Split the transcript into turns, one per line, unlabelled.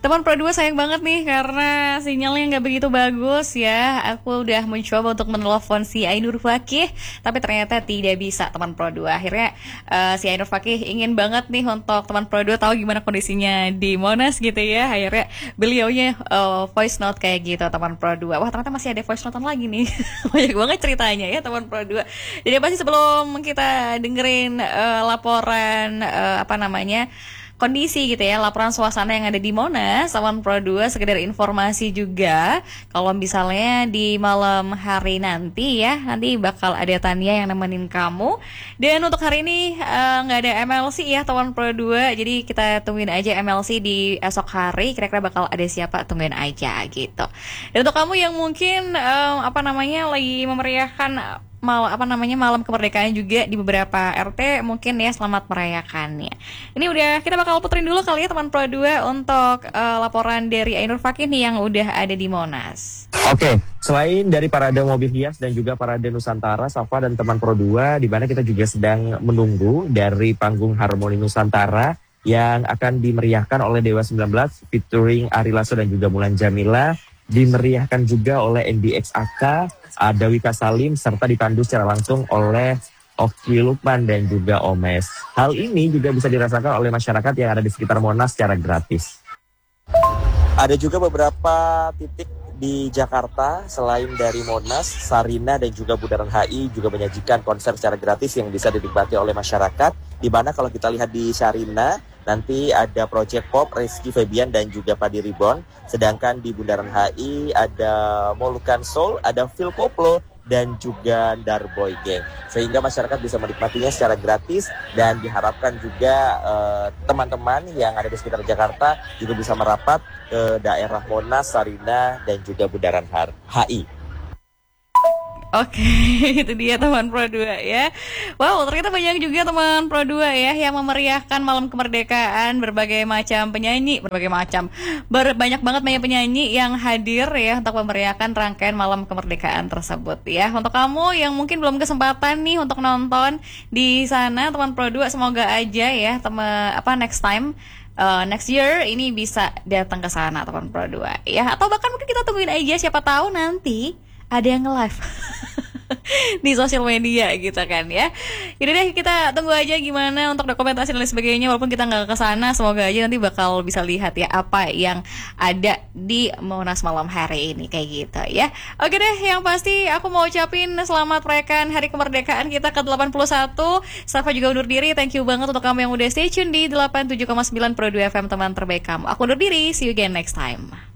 Teman Pro 2 sayang banget nih karena sinyalnya nggak begitu bagus ya. Aku udah mencoba untuk menelepon si Ainur Fakih, tapi ternyata tidak bisa teman Pro 2. Akhirnya si Ainur Fakih ingin banget nih untuk teman Pro 2 tahu gimana kondisinya di Monas gitu ya. Akhirnya beliaunya voice note kayak gitu teman Pro 2. Wah ternyata masih ada voice note lagi nih. Banyak banget ceritanya ya teman Pro 2. Jadi pasti sebelum kita dengerin laporan kondisi gitu ya, laporan suasana yang ada di Monas, Teman Pro 2 sekedar informasi juga kalau misalnya di malam hari nanti ya, nanti bakal ada Tania yang nemenin kamu. Dan untuk hari ini nggak ada MLC ya Teman Pro 2, jadi kita tungguin aja MLC di esok hari, kira-kira bakal ada siapa, tungguin aja gitu. Dan untuk kamu yang mungkin lagi memeriahkan malam kemerdekaan juga di beberapa RT, mungkin ya selamat merayakannya. Ini udah kita bakal puterin dulu kali ya Teman Pro 2 untuk laporan dari Ainur Fakih nih yang udah ada di Monas.
Oke, selain dari parade mobil hias dan juga parade Nusantara, Safa dan Teman Pro 2, di mana kita juga sedang menunggu dari panggung Harmoni Nusantara yang akan dimeriahkan oleh Dewa 19 featuring Ari Lasso dan juga Mulan Jamila, dimeriahkan juga oleh NDXAK, Dawika Salim, serta dipandu secara langsung oleh Oki Lukman dan juga Omes. Hal ini juga bisa dirasakan oleh masyarakat yang ada di sekitar Monas secara gratis. Ada juga beberapa titik di Jakarta selain dari Monas, Sarina dan juga Bundaran HI juga menyajikan konser secara gratis yang bisa dinikmati oleh masyarakat. Di mana kalau kita lihat di Sarina, nanti ada Project Pop, Rizky Febian dan juga Padi Ribbon. Sedangkan di Bundaran HI ada Molukan Soul, ada Phil Koplo dan juga Darboy Gang. Sehingga masyarakat bisa menikmatinya secara gratis dan diharapkan juga teman-teman yang ada di sekitar Jakarta juga bisa merapat ke daerah Monas, Sarina dan juga Bundaran HI.
Oke, itu dia Teman Pro 2 ya. Wow, ternyata banyak juga Teman Pro 2 ya yang memeriahkan malam kemerdekaan, berbagai macam penyanyi, banyak banget penyanyi yang hadir ya untuk memeriahkan rangkaian malam kemerdekaan tersebut ya. Untuk kamu yang mungkin belum kesempatan nih untuk nonton di sana Teman Pro 2, semoga aja ya next time next year ini bisa datang ke sana Teman Pro 2 ya, atau bahkan mungkin kita tungguin aja, siapa tahu nanti ada yang nge-live di sosial media gitu kan ya. Jadi deh kita tunggu aja gimana untuk dokumentasi dan lain sebagainya, walaupun kita nggak ke sana, semoga aja nanti bakal bisa lihat ya apa yang ada di Monas malam hari ini kayak gitu ya. Oke deh, yang pasti aku mau ucapin selamat merayakan hari kemerdekaan kita ke-81. Safa juga undur diri, thank you banget untuk kamu yang udah stay tune di 87,9 Pro 2 FM, teman terbaik kamu. Aku undur diri, see you again next time.